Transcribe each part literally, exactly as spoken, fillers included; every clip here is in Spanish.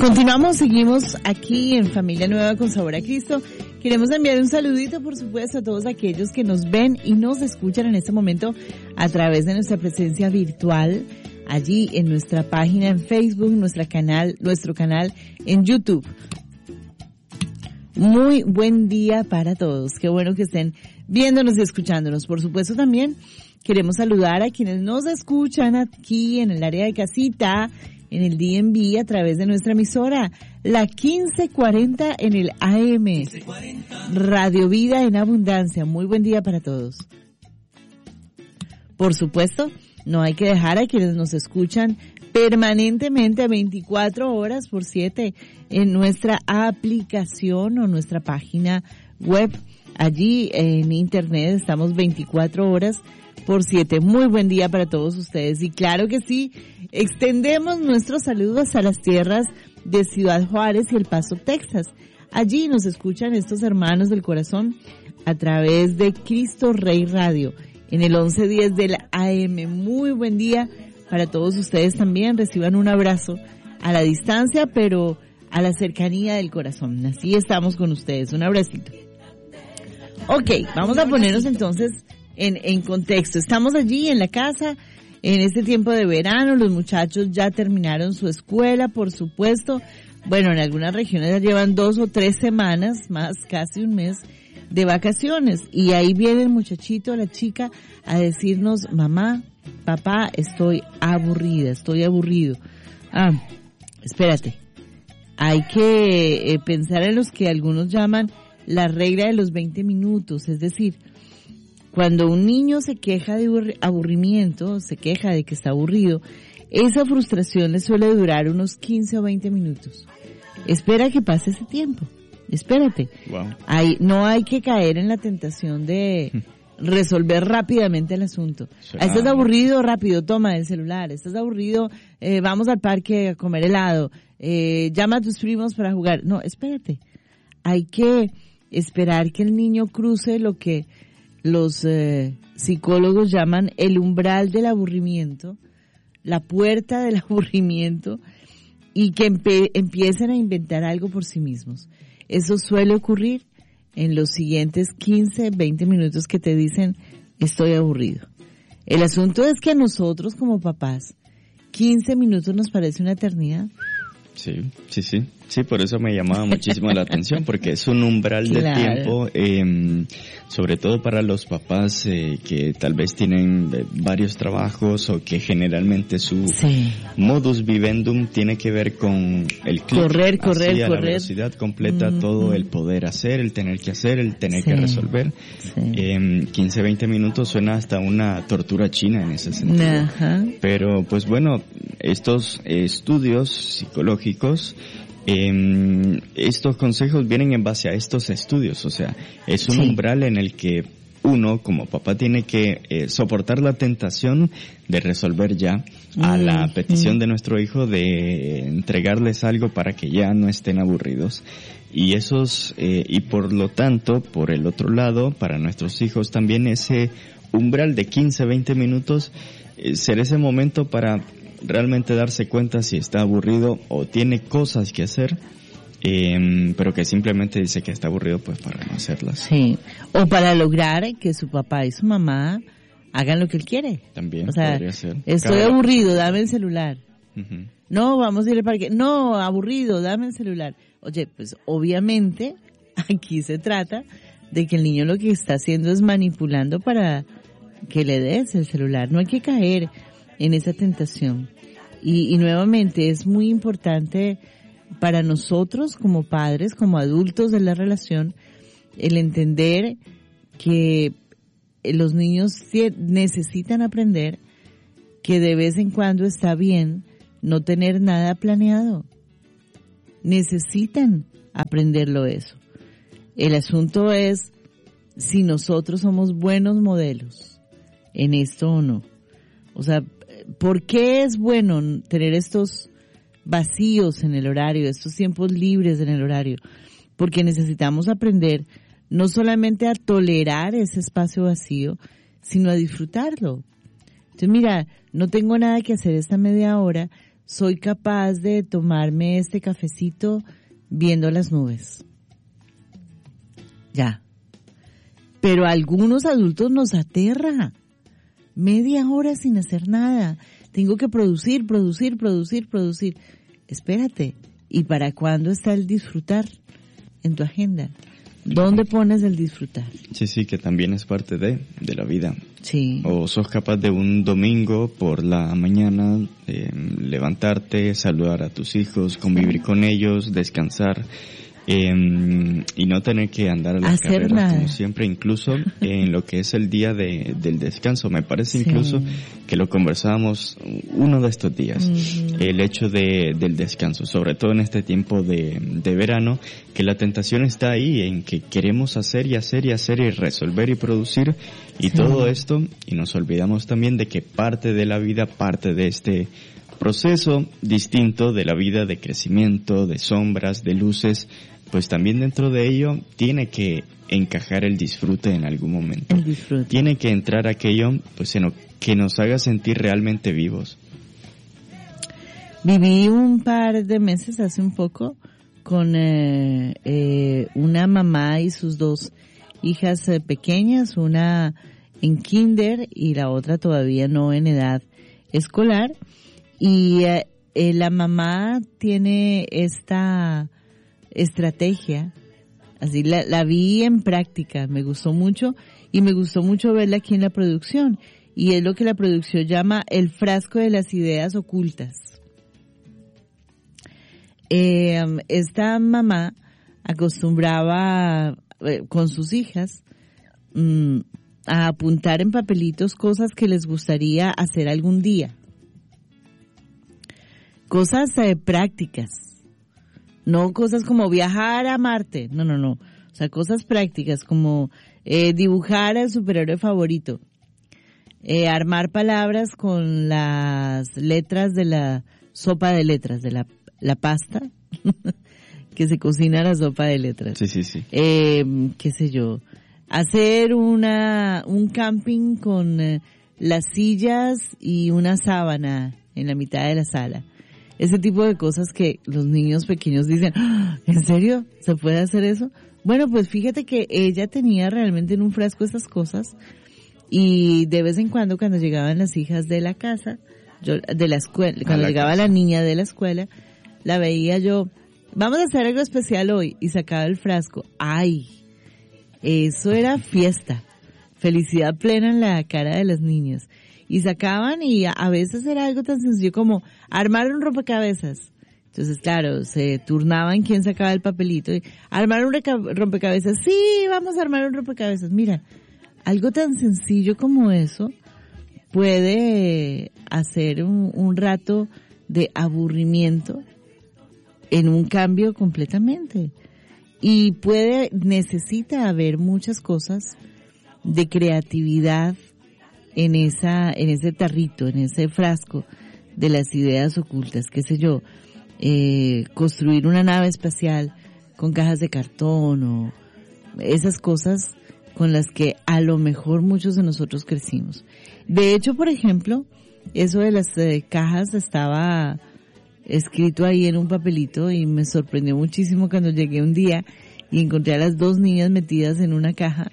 Continuamos, seguimos aquí en Familia Nueva con Sabor a Cristo. Queremos enviar un saludito, por supuesto, a todos aquellos que nos ven y nos escuchan en este momento a través de nuestra presencia virtual, allí en nuestra página en Facebook, nuestra canal, nuestro canal en YouTube. Muy buen día para todos. Qué bueno que estén viéndonos y escuchándonos. Por supuesto, también queremos saludar a quienes nos escuchan aquí en el área de casita, en el D M V, a través de nuestra emisora, la quince cuarenta en el A M, Radio Vida en Abundancia. Muy buen día para todos. Por supuesto, no hay que dejar a quienes nos escuchan permanentemente veinticuatro horas por siete en nuestra aplicación o nuestra página web. Allí en internet estamos veinticuatro horas por siete. Muy buen día para todos ustedes. Y claro que sí, extendemos nuestros saludos a las tierras de Ciudad Juárez y El Paso, Texas. Allí nos escuchan estos hermanos del corazón a través de Cristo Rey Radio en el once diez del A M. Muy buen día para todos ustedes también. Reciban un abrazo a la distancia, pero a la cercanía del corazón. Así estamos con ustedes. Un abracito. Ok, vamos a ponernos entonces en, en contexto. Estamos allí en la casa en este tiempo de verano. Los muchachos ya terminaron su escuela, por supuesto. Bueno, en algunas regiones ya llevan dos o tres semanas, más casi un mes de vacaciones. Y ahí viene el muchachito, la chica, a decirnos, mamá, papá, estoy aburrida, estoy aburrido. Ah, espérate. Hay que eh, pensar en los que algunos llaman la regla de los veinte minutos, es decir, cuando un niño se queja de aburrimiento, se queja de que está aburrido, esa frustración le suele durar unos quince o veinte minutos. Espera que pase ese tiempo, espérate. Wow. Hay, no hay que caer en la tentación de resolver rápidamente el asunto. Suena... Estás aburrido, rápido, toma el celular. Estás aburrido, eh, vamos al parque a comer helado. Eh, llama a tus primos para jugar. No, espérate. Hay que esperar que el niño cruce lo que los eh, psicólogos llaman el umbral del aburrimiento, la puerta del aburrimiento, y que empe- empiecen a inventar algo por sí mismos. Eso suele ocurrir en los siguientes quince, veinte minutos que te dicen, estoy aburrido. El asunto es que a nosotros como papás, quince minutos nos parece una eternidad. Sí, sí, sí. Sí, por eso me llamaba muchísimo la atención, porque es un umbral de claro. tiempo, eh, sobre todo para los papás eh, que tal vez tienen eh, varios trabajos o que generalmente su sí. modus vivendum tiene que ver con el clic, correr, correr, así, a correr. la velocidad completa, mm, todo mm. el poder hacer, el tener que hacer, el tener sí. que resolver. Sí. Eh, quince, veinte minutos suena hasta una tortura china en ese sentido. Ajá. Pero pues bueno, estos eh, estudios psicológicos, Eh, estos consejos vienen en base a estos estudios, o sea, es un sí. umbral en el que uno como papá tiene que eh, soportar la tentación de resolver ya a mm, la petición mm. de nuestro hijo de entregarles algo para que ya no estén aburridos. Y esos, eh, y por lo tanto, por el otro lado, para nuestros hijos también ese umbral de quince, veinte minutos, eh, ser ese momento para realmente darse cuenta si está aburrido o tiene cosas que hacer, eh, pero que simplemente dice que está aburrido pues para no hacerlas. Sí, o para lograr que su papá y su mamá hagan lo que él quiere. También, o sea, podría ser. Estoy Cada... aburrido, dame el celular. Uh-huh. No, vamos a ir al parque. No, aburrido, dame el celular. Oye, pues obviamente aquí se trata de que el niño lo que está haciendo es manipulando para que le des el celular. No hay que caer en esa tentación. Y, y nuevamente es muy importante para nosotros como padres, como adultos de la relación, el entender que los niños necesitan aprender que de vez en cuando está bien no tener nada planeado. Necesitan aprenderlo eso. El asunto es si nosotros somos buenos modelos en esto o no. O sea, ¿por qué es bueno tener estos vacíos en el horario, estos tiempos libres en el horario? Porque necesitamos aprender no solamente a tolerar ese espacio vacío, sino a disfrutarlo. Entonces, mira, no tengo nada que hacer esta media hora, soy capaz de tomarme este cafecito viendo las nubes. Ya. Pero a algunos adultos nos aterra. Media hora sin hacer nada. Tengo que producir, producir, producir, producir. Espérate. ¿Y para cuándo está el disfrutar en tu agenda? ¿Dónde pones el disfrutar? Sí, sí, que también es parte de, de la vida. Sí. O sos capaz de un domingo por la mañana eh, levantarte, saludar a tus hijos, convivir sí. con ellos, descansar. Eh, y no tener que andar a las Hacer carreras nada. como siempre, incluso en lo que es el día de, del descanso. Me parece sí. incluso que lo conversábamos uno de estos días, uh-huh. el hecho de, del descanso, sobre todo en este tiempo de, de verano, que la tentación está ahí en que queremos hacer y hacer y hacer y resolver y producir y sí. todo esto, y nos olvidamos también de que parte de la vida, parte de este proceso distinto de la vida de crecimiento, de sombras, de luces, pues también dentro de ello tiene que encajar el disfrute en algún momento. El disfrute. Tiene que entrar aquello pues en lo que nos haga sentir realmente vivos. Viví un par de meses hace un poco con eh, eh, una mamá y sus dos hijas eh, pequeñas, una en kinder y la otra todavía no en edad escolar. Y eh, eh, la mamá tiene esta estrategia, así la, la vi en práctica, me gustó mucho y me gustó mucho verla aquí en la producción, y es lo que la producción llama el frasco de las ideas ocultas. Eh, esta mamá acostumbraba eh, con sus hijas mm, a apuntar en papelitos cosas que les gustaría hacer algún día. Cosas eh, prácticas, no cosas como viajar a Marte, no, no, no, o sea, cosas prácticas como eh, dibujar el superhéroe favorito, eh, armar palabras con las letras de la sopa de letras, de la, la pasta, que se cocina la sopa de letras. Sí, sí, sí. Eh, qué sé yo, hacer una, un camping con eh, las sillas y una sábana en la mitad de la sala. Ese tipo de cosas que los niños pequeños dicen, ¿en serio? ¿Se puede hacer eso? Bueno, pues fíjate que ella tenía realmente en un frasco esas cosas, y de vez en cuando cuando llegaban las hijas de la casa, yo, de la escuela, cuando la llegaba casa. La niña de la escuela, la veía yo, vamos a hacer algo especial hoy, y sacaba el frasco. ¡Ay! Eso era fiesta. Felicidad plena en la cara de las niñas. Y sacaban, y a veces era algo tan sencillo como armar un rompecabezas. Entonces, claro, se turnaban quién sacaba el papelito. Y armar un rompecabezas. Sí, vamos a armar un rompecabezas. Mira, algo tan sencillo como eso puede hacer un, un rato de aburrimiento en un cambio completamente. Y puede, necesita haber muchas cosas de creatividad en esa, en ese tarrito, en ese frasco de las ideas ocultas, qué sé yo, eh, construir una nave espacial con cajas de cartón o esas cosas con las que a lo mejor muchos de nosotros crecimos. De hecho, por ejemplo, eso de las eh, cajas estaba escrito ahí en un papelito y me sorprendió muchísimo cuando llegué un día y encontré a las dos niñas metidas en una caja.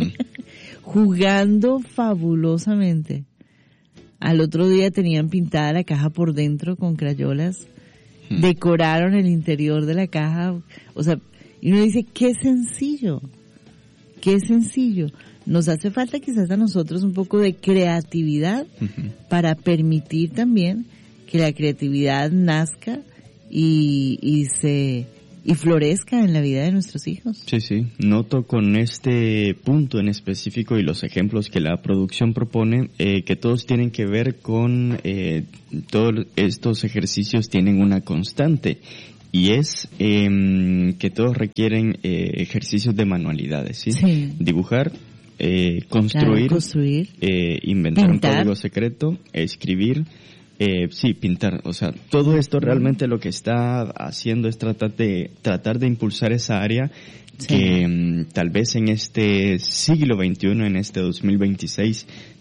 Jugando fabulosamente. Al otro día tenían pintada la caja por dentro con crayolas, hmm. decoraron el interior de la caja, o sea, y uno dice, qué sencillo, qué sencillo. Nos hace falta quizás a nosotros un poco de creatividad uh-huh. para permitir también que la creatividad nazca y, y se... y florezca en la vida de nuestros hijos. Sí, sí. Noto con este punto en específico y los ejemplos que la producción propone, eh, que todos tienen que ver con, eh, todos estos ejercicios tienen una constante, y es eh, que todos requieren eh, ejercicios de manualidades, ¿sí? Sí. Dibujar, eh, construir, claro, construir eh, inventar pintar. Un código secreto, escribir, Eh, sí, pintar, o sea, todo esto realmente lo que está haciendo es tratar de tratar de impulsar esa área sí. que um, tal vez en este siglo veintiuno, en este dos mil veintiséis,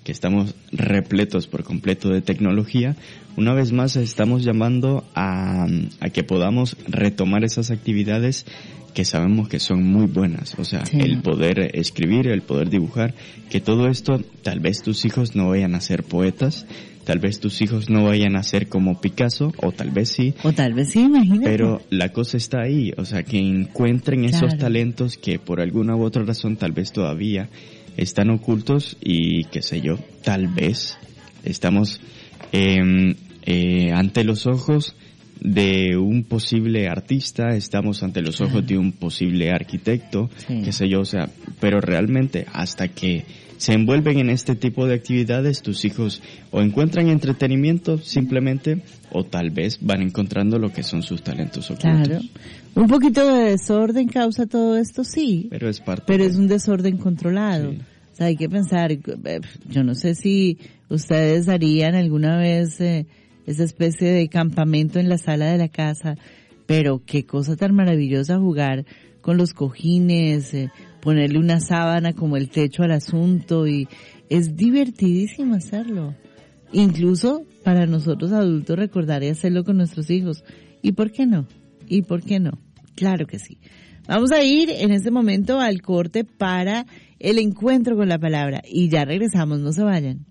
que estamos repletos por completo de tecnología, una vez más estamos llamando a, a que podamos retomar esas actividades que sabemos que son muy buenas, o sea, sí. el poder escribir, el poder dibujar, que todo esto, tal vez tus hijos no vayan a ser poetas, tal vez tus hijos no vayan a ser como Picasso, o tal vez sí. O tal vez sí, imagínate. Pero la cosa está ahí, o sea, que encuentren esos claro. talentos que por alguna u otra razón tal vez todavía están ocultos y qué sé yo, tal vez estamos eh, eh, ante los ojos de un posible artista, estamos ante los ojos de un posible arquitecto, sí. qué sé yo, o sea, pero realmente hasta que se envuelven en este tipo de actividades, tus hijos o encuentran entretenimiento simplemente, o tal vez van encontrando lo que son sus talentos ocultos. Claro. Un poquito de desorden causa todo esto, sí. Pero es parte. Pero de... es un desorden controlado. Sí. O sea, hay que pensar, yo no sé si ustedes harían alguna vez eh, esa especie de campamento en la sala de la casa, pero qué cosa tan maravillosa jugar con los cojines, eh, ponerle una sábana como el techo al asunto, y es divertidísimo hacerlo. Incluso para nosotros adultos recordar y hacerlo con nuestros hijos. ¿Y por qué no? ¿Y por qué no? Claro que sí. Vamos a ir en este momento al corte para el encuentro con la palabra y ya regresamos, no se vayan.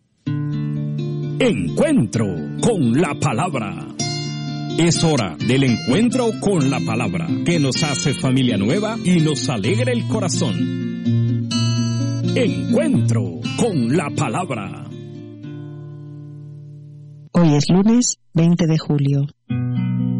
Encuentro con la palabra. Es hora del encuentro con la palabra, que nos hace familia nueva y nos alegra el corazón. Encuentro con la palabra. Hoy es lunes veinte de julio.